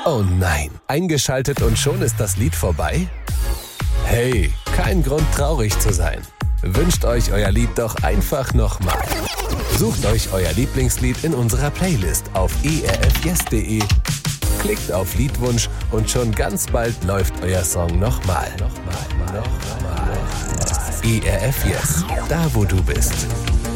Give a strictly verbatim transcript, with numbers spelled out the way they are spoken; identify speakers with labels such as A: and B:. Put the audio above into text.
A: Oh nein, eingeschaltet und schon ist das Lied vorbei? Hey, kein Grund traurig zu sein. Wünscht euch euer Lied doch einfach nochmal. Sucht euch euer Lieblingslied in unserer Playlist auf e r f yes punkt d e, klickt auf Liedwunsch und schon ganz bald läuft euer Song nochmal. Nochmal, nochmal, nochmal. E R F Yes, da wo du bist.